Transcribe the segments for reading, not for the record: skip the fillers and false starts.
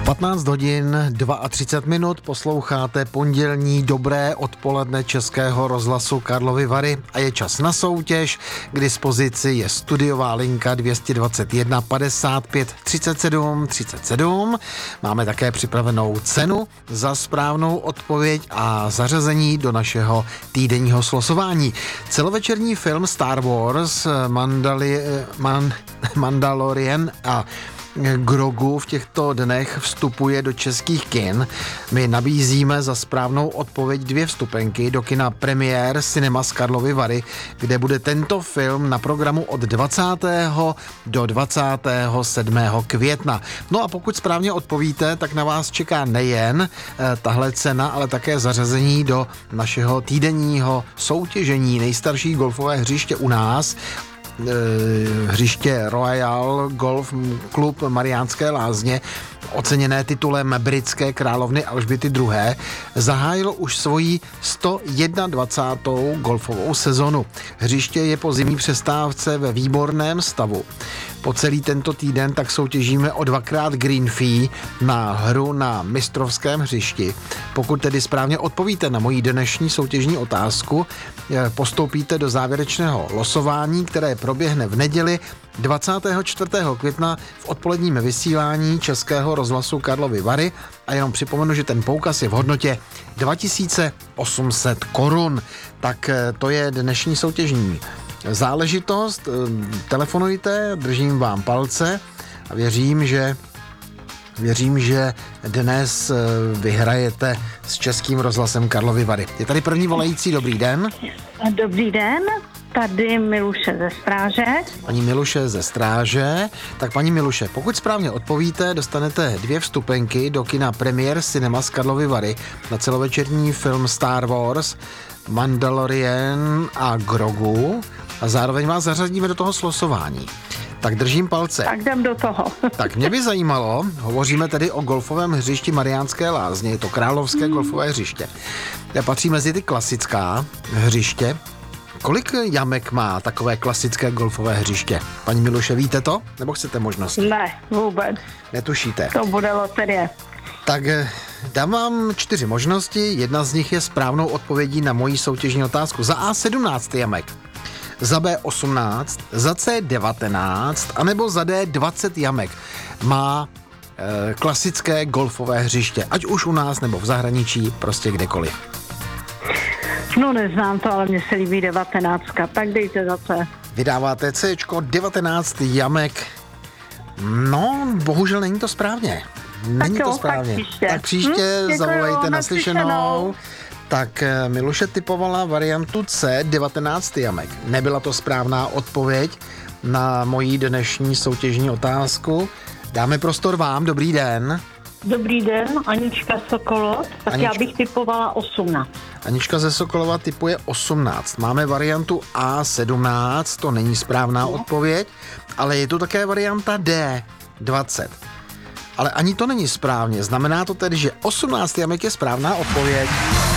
15 hodin 32 minut posloucháte pondělní dobré odpoledne Českého rozhlasu Karlovy Vary a je čas na soutěž. K dispozici je studiová linka 221 55 37 37. Máme také připravenou cenu za správnou odpověď a zařazení do našeho týdenního slosování. Celovečerní film Star Wars, Mandalorian a Grogu v těchto dnech vstupuje do českých kin. My nabízíme za správnou odpověď 2 vstupenky do kina Premiér Cinema z Karlovy Vary, kde bude tento film na programu od 20. do 27. května. No a pokud správně odpovíte, tak na vás čeká nejen tahle cena, ale také zařazení do našeho týdenního soutěžení nejstarší golfové hřiště u nás, hřiště Royal Golf Club Mariánské Lázně, oceněné titulem britské královny Alžběty II., zahájilo už svoji 121. golfovou sezonu. Hřiště je po zimní přestávce ve výborném stavu. Po celý tento týden tak soutěžíme o 2x green fee na hru na mistrovském hřišti. Pokud tedy správně odpovíte na moji dnešní soutěžní otázku, postoupíte do závěrečného losování, které proběhne v neděli 24. května v odpoledním vysílání Českého rozhlasu Karlovy Vary a jenom připomenu, že ten poukaz je v hodnotě 2800 korun. Tak to je dnešní soutěžní záležitost. Telefonujte, držím vám palce a věřím, že dnes vyhrajete s Českým rozhlasem Karlovy Vary. Je tady první volající, dobrý den. Dobrý den, tady Miluše ze Stráže. Paní Miluše ze Stráže. Tak paní Miluše, pokud správně odpovíte, dostanete 2 vstupenky do kina Premiér Cinema z Karlovy Vary na celovečerní film Star Wars, Mandalorian a Grogu a zároveň vás zařadíme do toho slosování. Tak držím palce. Tak jdem do toho. Tak mě by zajímalo, hovoříme tedy o golfovém hřišti Mariánské Lázně, je to královské golfové hřiště. Patří mezi ty klasická hřiště. Kolik jamek má takové klasické golfové hřiště? Paní Miluše, víte to? Nebo chcete možnosti? Ne, vůbec. Netušíte. To bude loterie. Tak dám vám 4 možnosti, jedna z nich je správnou odpovědí na moji soutěžní otázku. Za A 17 jamek, za B 18, za C 19, anebo za D 20 jamek má klasické golfové hřiště, ať už u nás nebo v zahraničí, prostě kdekoliv. No neznám to, ale mně se líbí 19, tak dejte za C. Vydáváte Cčko, 19 jamek. No, bohužel není to správně. Není to správně. Tak příště zavolejte naslyšenou. Tak Miluše typovala variantu C, 19 jamek. Nebyla to správná odpověď na moji dnešní soutěžní otázku. Dáme prostor vám, dobrý den. Dobrý den, Anička Sokolov, tak já bych typovala 18. Anička ze Sokolova typuje 18. Máme variantu A17, to není správná odpověď, ale je tu také varianta D, 20. Ale ani to není správně, znamená to tedy, že 18 jamek je správná odpověď.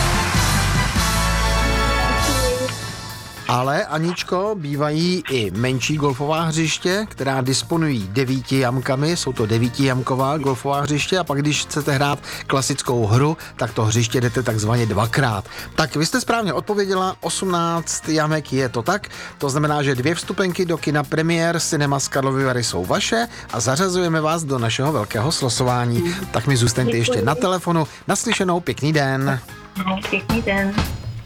Ale, Aničko, bývají i menší golfová hřiště, která disponují 9 jamkami, jsou to 9jamková golfová hřiště a pak, když chcete hrát klasickou hru, tak to hřiště jdete takzvaně 2x. Tak vy jste správně odpověděla, 18 jamek je to tak, to znamená, že 2 vstupenky do kina Premiér Cinema z Karlovy Vary jsou vaše a zařazujeme vás do našeho velkého slosování. Tak mi zůstaňte ještě na telefonu. Naslyšenou, pěkný den. Pěkný den.